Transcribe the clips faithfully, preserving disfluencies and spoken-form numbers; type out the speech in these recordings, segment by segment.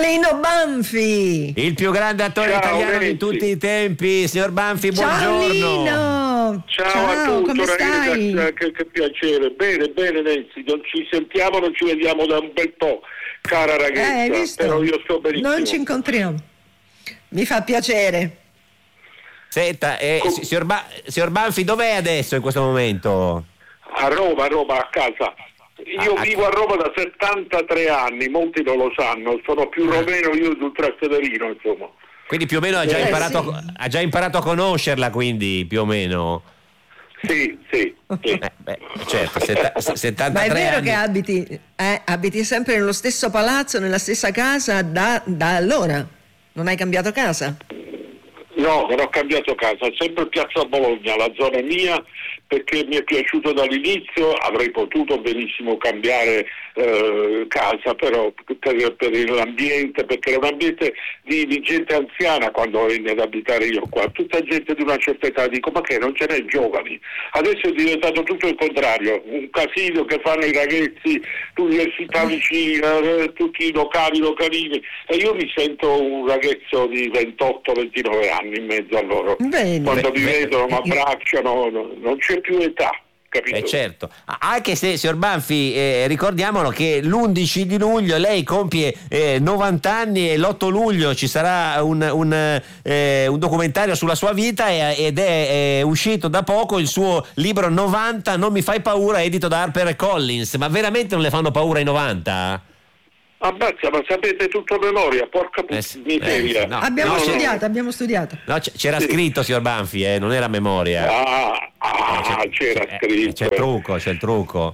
Lino Banfi, il più grande attore Ciao, italiano Renzi. di tutti i tempi. Signor Banfi, ciao buongiorno. Lino, Ciao, a tutti, come ragazzi, stai? che, che piacere. Bene, bene Nancy, non ci sentiamo, non ci vediamo da un bel po', cara Eh, ragazza, hai visto? però io sto benissimo. Non ci incontriamo, mi fa piacere. Senta, eh, Com- signor, ba- signor Banfi, dov'è adesso in questo momento? A Roma, a Roma, a casa. Io Ah, vivo a Roma da settantatré anni, molti non lo sanno, sono più romeno io di un Trastevere, insomma. Quindi più o meno ha già, Eh, imparato, sì. a, ha già imparato a conoscerla, quindi più o meno. Sì, sì, sì. Eh, beh, certo, setta- Ma settantatré è vero anni. che abiti, eh, abiti sempre nello stesso palazzo, nella stessa casa da, da allora? Non hai cambiato casa? No, non ho cambiato casa, sempre Piazza Bologna, la zona mia, perché mi è piaciuto dall'inizio, avrei potuto benissimo cambiare eh, casa, però per, per l'ambiente, perché era un ambiente di, di gente anziana quando venni ad abitare io qua, tutta gente di una certa età, dico ma che non ce n'è giovani, adesso è diventato tutto il contrario, un casino che fanno i ragazzi, l'università vicina, eh, tutti i locali, localini, e io mi sento un ragazzo di ventotto ventinove anni in mezzo a loro. Bene. Quando Beh, mi beh, vedono, mi abbracciano, no- non c'è più età, capito? Eh certo, A- anche se signor Banfi, eh, ricordiamolo che l'undici di luglio lei compie eh, novanta anni e l'otto luglio ci sarà un, un, eh, un documentario sulla sua vita e- ed è, è uscito da poco il suo libro novanta, Non mi fai paura, edito da HarperCollins. Ma veramente non le fanno paura i novanta? Ammazza, ma sapete tutto a memoria, porca Eh sì, miseria. eh sì, no. abbiamo no, studiato, abbiamo studiato. No, c- c'era Sì. scritto signor Banfi, eh, non era a memoria. Ah, ah, Eh, c'era c'è, scritto. eh, c'è il trucco, c'è il trucco.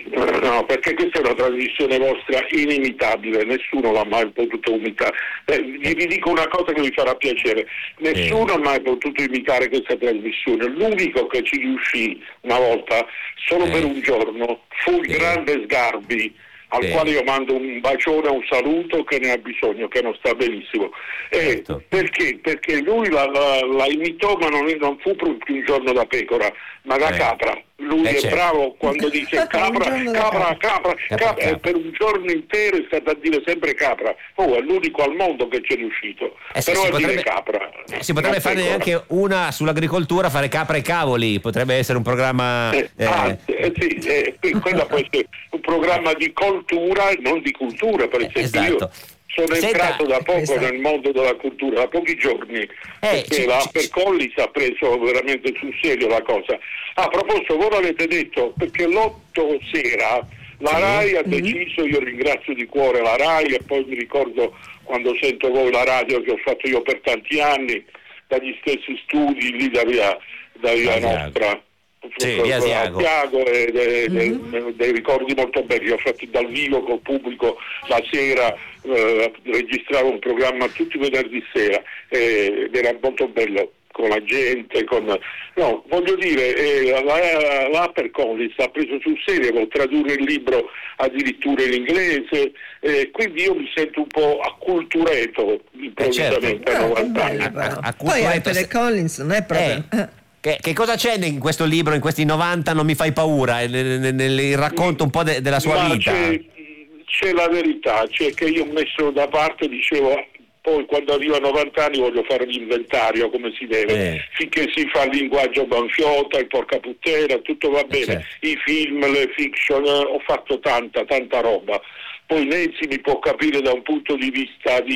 No, perché questa è una trasmissione vostra inimitabile, nessuno l'ha mai potuto imitare. Eh, vi vi dico una cosa che vi farà piacere, nessuno ha mai potuto imitare questa trasmissione, l'unico che ci riuscì una volta, solo Eh. per un giorno, fu il Sì. grande Sgarbi, al Sì. quale io mando un bacione, un saluto, che ne ha bisogno, che non sta benissimo. E Certo. perché? Perché lui la, la, la imitò, ma non, non fu più un giorno da pecora, ma da Eh. capra. Lui Eh, è certo. bravo quando dice Un capra, giorno da capra, capra, Capra, capra, e capra. per un giorno intero è stato a dire sempre capra. Oh, è l'unico al mondo che ci è riuscito. Eh sì, Però si a dire potrebbe- capra. Eh, si potrebbe non fare pecora. anche una sull'agricoltura, fare capra e cavoli, potrebbe essere un programma. Eh, eh, ah, eh, sì, eh, qui- quello può essere un programma di coltura e non di cultura, per Eh, esempio. esatto. Io sono Senta, entrato da poco questa- nel mondo della cultura, da pochi giorni, perché ci- la ci- HarperCollins ha preso veramente sul serio la cosa. A proposito, voi l'avete detto, perché l'otto sera la Sì. RAI ha deciso, io ringrazio di cuore la RAI e poi mi ricordo quando sento voi la radio che ho fatto io per tanti anni, dagli stessi studi lì da via, da via Asiago. nostra. Sì, via Asiago. Asiago, e de- de- dei ricordi molto belli, ho fatto dal vivo col pubblico la sera, eh, registravo un programma tutti i venerdì sera eh, ed era molto bello con la gente, con no, voglio dire, eh, la, la HarperCollins ha preso sul serio con tradurre il libro addirittura in inglese, eh, quindi io mi sento un po' acculturato improvvisamente certo. a Ah, che novanta anni. bello, però. A- a- a Poi culturetto- HarperCollins non è proprio... Eh, eh. che, che cosa c'è in questo libro, in questi novanta Non mi fai paura? Eh, nel, nel- nel racconto un po' de- della sua Ma vita. C'è, c'è la verità, c'è che io ho messo da parte, dicevo, poi quando arrivo a novanta anni voglio fare l'inventario come si deve, Eh. finché si fa il linguaggio banfiota, il porca puttana, tutto va bene, certo. i film, le fiction, ho fatto tanta, tanta roba. Poi Nancy mi può capire da un punto di vista di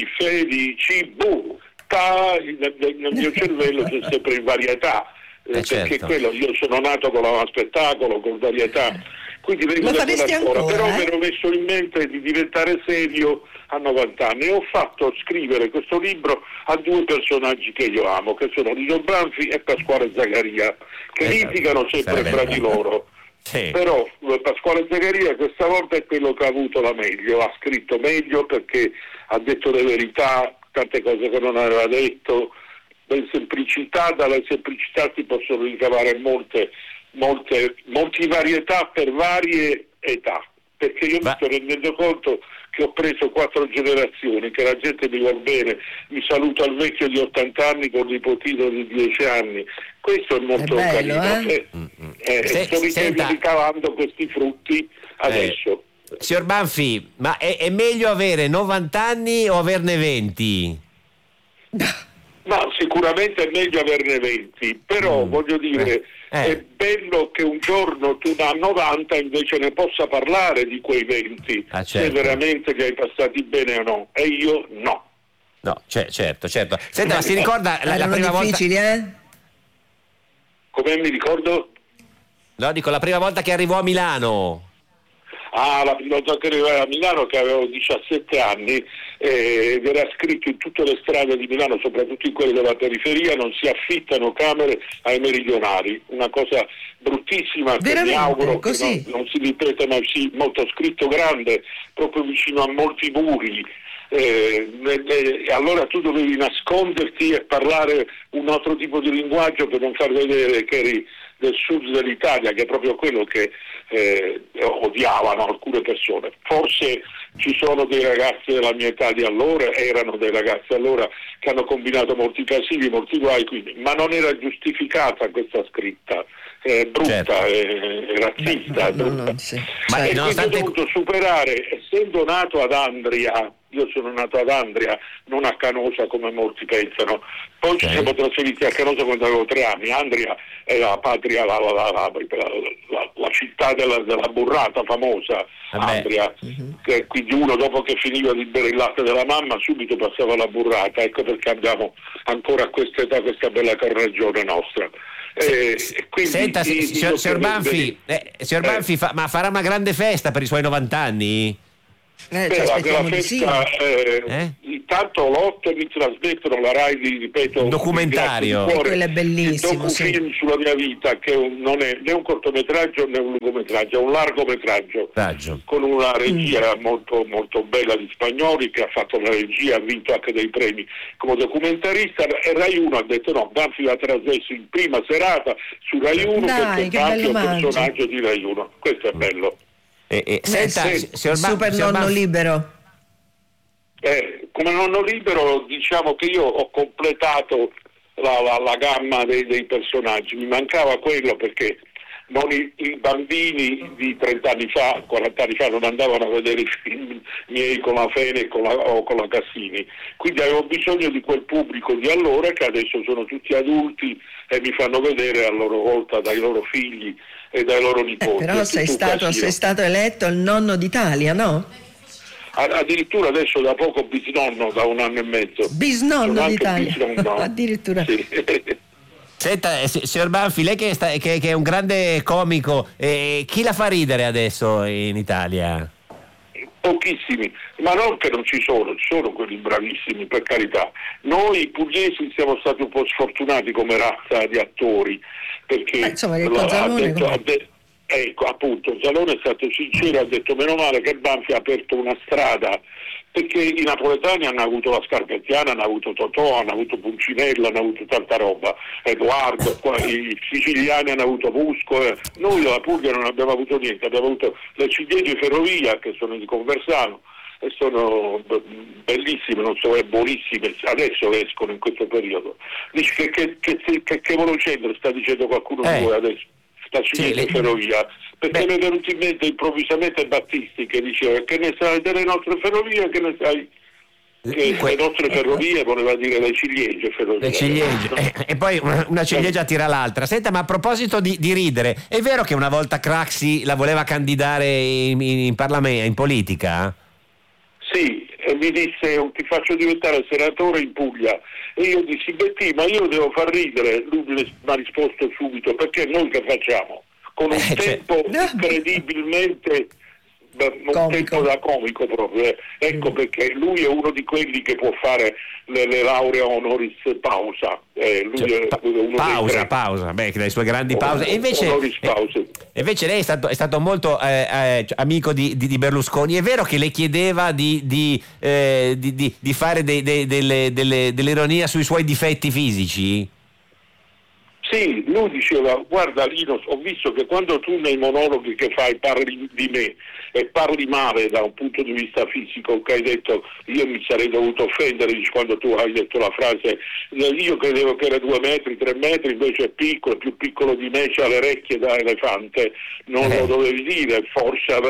felicità, nel, nel mio cervello c'è sempre in varietà. Eh, perché certo. quello, io sono nato con la spettacolo, con varietà, quindi vengo Lo da faresti quella scuola, ancora, però eh? mi ero messo in mente di diventare serio a novanta anni e ho fatto scrivere questo libro a due personaggi che io amo, che sono Lino Banfi e Pasquale Zagaria, che Esatto. litigano sempre Sarebbe fra di bello. loro. Sì. Però eh, Pasquale Zagaria questa volta è quello che ha avuto la meglio, ha scritto meglio perché ha detto le verità, tante cose che non aveva detto, in semplicità, dalla semplicità si possono ricavare molte, molte, molte varietà per varie età, perché io Ma- mi sto rendendo conto che ho preso quattro generazioni, che la gente mi vuol bene, mi saluta il vecchio di ottanta anni con il nipotino di dieci anni, questo è molto È bello, carino. eh? Eh, eh, Se- sto senta- ricavando questi frutti adesso. signor Banfi, ma è, è meglio avere novanta anni o averne venti? Ma sicuramente è meglio averne venti, però mm. voglio dire, eh. è bello che un giorno tu da novanta invece ne possa parlare di quei venti, ah, certo. se veramente li hai passati bene o no, e io no. No, c- certo, certo. Senta, ma si ricorda la, la prima difficili, volta... eh? Come mi ricordo? No, dico la prima volta che arrivò a Milano. Ah, la prima volta che arrivai a Milano, che avevo diciassette anni, eh, ed era scritto in tutte le strade di Milano, soprattutto in quelle della periferia, non si affittano camere ai meridionali. Una cosa bruttissima, che mi auguro così? che non, non si ripeta mai, sì, molto scritto grande, proprio vicino a molti muri. Eh, e allora tu dovevi nasconderti e parlare un altro tipo di linguaggio per non far vedere che eri del sud dell'Italia, che è proprio quello che eh, odiavano alcune persone. Forse ci sono dei ragazzi della mia età di allora, erano dei ragazzi allora che hanno combinato molti casini, molti guai, quindi, ma non era giustificata questa scritta, è brutta, certo. è, è razzista, no, è no, no, sì. ma e quindi nonostante... ho dovuto superare, essendo nato ad Andria. Io sono nato ad Andria, non a Canosa come molti pensano. Poi okay. ci siamo trasferiti a Canosa quando avevo tre anni. Andria è la patria, la, la, la, la, la, la città della, della burrata famosa, Vabbè. Andria. Mm-hmm. Che quindi uno dopo che finiva di bere il latte della mamma subito passava alla burrata. Ecco perché abbiamo ancora a questa età questa bella carnagione nostra. Eh, quindi, Senta, i, signor, i signor Banfi, eh, signor eh. Banfi fa, ma farà una grande festa per i suoi novanta anni? Eh, Beh, la festa, sì. eh, eh? intanto l'otto mi trasmettono la Rai di, ripeto, un documentario, cuore, quello è bellissimo, un docufilm sì. sulla mia vita che un, non è né un cortometraggio né un lungometraggio, è un largometraggio Raggio. con una regia mm. molto, molto bella di Spagnoli, che ha fatto la regia, ha vinto anche dei premi come documentarista, e Rai uno ha detto no, Banfi l'ha trasmesso in prima serata su Rai uno. Dai, perché Banfi è un personaggio di Rai uno, questo è bello. E, e, senta, sì, signor Ban- super signor nonno Banfi. libero. Eh, come nonno libero diciamo che io ho completato la, la, la gamma dei, dei personaggi, mi mancava quello perché non i, i bambini di trenta anni fa, quaranta anni fa non andavano a vedere i film miei con la Fene con la, o con la Cassini, quindi avevo bisogno di quel pubblico di allora che adesso sono tutti adulti e mi fanno vedere a loro volta dai loro figli e dai loro nipoti. Eh, però sei stato, sei stato eletto il nonno d'Italia, no? Addirittura adesso da poco bisnonno, da un anno e mezzo. Bisnonno d'Italia, bisnonno. addirittura. Sì. Senta, eh, signor Banfi, lei che, sta, che, che è un grande comico, eh, chi la fa ridere adesso in Italia? Pochissimi, ma non che non ci sono, ci sono quelli bravissimi, per carità. Noi pugliesi siamo stati un po' sfortunati come razza di attori, perché Beh, insomma, che cosa ha non detto, è... ha de- ecco, appunto, Zalone è stato sincero, ha detto meno male che Banfi ha aperto una strada, perché i napoletani hanno avuto la Scarpettiana, hanno avuto Totò, hanno avuto Pulcinella, hanno avuto tanta roba, Edoardo, qua, i siciliani hanno avuto Musco, eh. Noi della Puglia non abbiamo avuto niente, abbiamo avuto le ciliegie Ferrovia che sono di Conversano e sono bellissime, non so, è buonissime, adesso escono in questo periodo. Dice che, che, che, che, che volocentro sta dicendo qualcuno di eh. voi adesso? La ciliegia sì, le... Ferrovia, perché Beh. mi è venuto in mente improvvisamente Battisti che diceva che ne sai delle nostre ferrovie, che ne sai che que- le nostre ferrovie, voleva dire le ciliegie ferrovie. Le ciliegie. Eh, e poi una, una ciliegia tira l'altra. Senta, ma a proposito di, di ridere, è vero che una volta Craxi la voleva candidare in, in, in Parlamento, in politica? Sì, e mi disse ti faccio diventare senatore in Puglia, e io dissi Bettì, ma io devo far ridere. Lui mi ha risposto subito, perché noi che facciamo? Con un Eh, tempo cioè... incredibilmente un comico. tempo da comico proprio, eh. Ecco mm. perché lui è uno di quelli che può fare le, le lauree honoris pausa, eh, lui cioè, è pa- uno pausa, dei pausa, beh, le sue grandi pause. E invece, honoris pausa. eh, invece lei è stato, è stato molto eh, eh, amico di, di, di Berlusconi. È vero che le chiedeva di, di, eh, di, di, di fare dei, dei, delle, delle, dell'ironia sui suoi difetti fisici? Sì, lui diceva, guarda Lino, ho visto che quando tu nei monologhi che fai parli di me e parli male da un punto di vista fisico, che hai detto io mi sarei dovuto offendere quando tu hai detto la frase, io credevo che era due metri, tre metri, invece è piccolo, è più piccolo di me, c'ha le orecchie da elefante, non eh. lo dovevi dire, forse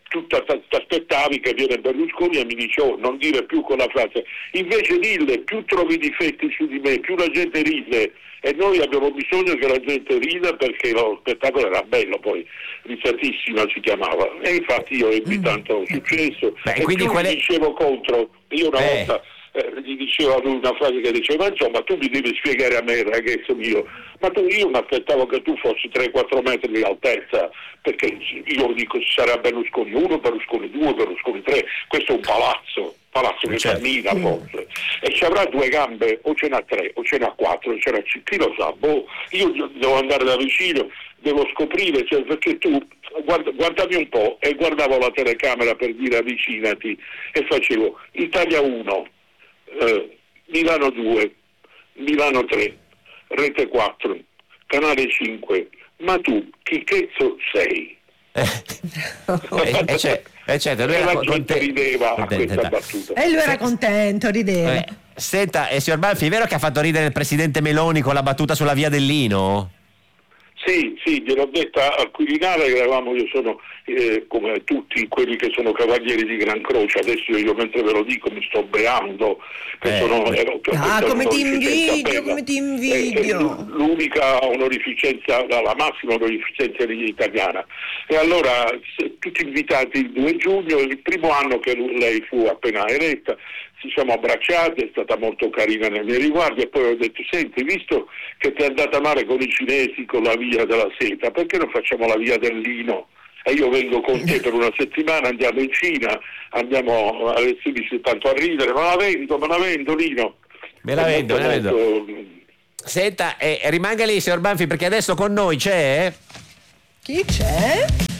tu ti aspettavi che viene Berlusconi e mi dice oh, non dire più quella frase, invece dille, più trovi difetti su di me, più la gente ride, e noi abbiamo bisogno che la gente rida perché lo spettacolo era bello, poi risatissima si chiamava, e infatti io ebbi tanto successo. Beh, e quindi più quelle... dicevo contro, io una eh. volta eh, gli dicevo a lui una frase che diceva insomma tu mi devi spiegare a me ragazzo mio, ma tu, io mi aspettavo che tu fossi tre quattro metri di altezza, perché io dico ci sarà Berlusconi uno, Berlusconi due, Berlusconi tre, questo è un palazzo, palazzo che certo. cammina forse, e ci avrà due gambe, o ce n'ha tre, o ce n'ha quattro, o ce n'ha cinque, chi lo sa, boh, io devo andare da vicino, devo scoprire, cioè, perché tu guarda, guardami un po', e guardavo la telecamera per dire avvicinati, e facevo Italia uno, eh, Milano due, Milano tre, Rete quattro, Canale cinque, ma tu chi cazzo sei? Eh, eh, eh, cioè, eh, certo, lui E era la con- gente conte- rideva a contenta. questa battuta. E lui era contento, rideva. Eh, Senta, eh, signor Banfi, è vero che ha fatto ridere il presidente Meloni con la battuta sulla via del Lino? Sì, sì, gliel'ho detta al Quirinale, che eravamo, io sono eh, come tutti quelli che sono cavalieri di Gran Croce, adesso io mentre ve lo dico mi sto beando, che Eh, sono, eh. ero, Ah, questa come ti onorificenza invidio, bella. come ti Eh, invidio. eh, l'unica onorificenza, la, la massima onorificenza italiana. E allora, se- tutti invitati il due giugno, il primo anno che lei fu appena eletta, ci siamo abbracciati, è stata molto carina nei miei riguardi, e poi ho detto, senti, visto che ti è andata male con i cinesi, con la via della seta, perché non facciamo la via del lino? E io vengo con te per una settimana, andiamo in Cina, andiamo a vestirci tanto a ridere, ma la vendo, me la vendo Lino. Me la È vendo, molto, me la vendo. molto- Senta, eh, rimanga lì, signor Banfi, perché adesso con noi c'è... Chi c'è?